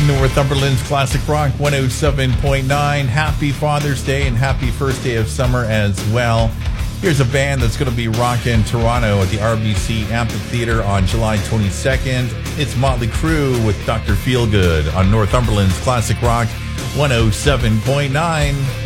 Northumberland's Classic Rock 107.9. Happy Father's Day and happy first day of summer as well. Here's a band that's going to be rocking Toronto at the RBC Amphitheater on July 22nd. It's Motley Crue with Dr. Feelgood on Northumberland's Classic Rock 107.9.